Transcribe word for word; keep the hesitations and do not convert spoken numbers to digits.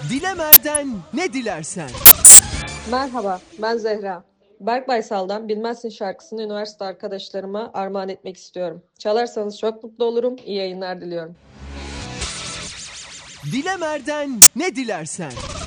Dilemer'den ne dilersen. Merhaba, ben Zehra. Berk Baysal'dan Bilmezsin şarkısını üniversite arkadaşlarıma armağan etmek istiyorum. Çalarsanız çok mutlu olurum. İyi yayınlar diliyorum. Dilemer'den ne dilersen.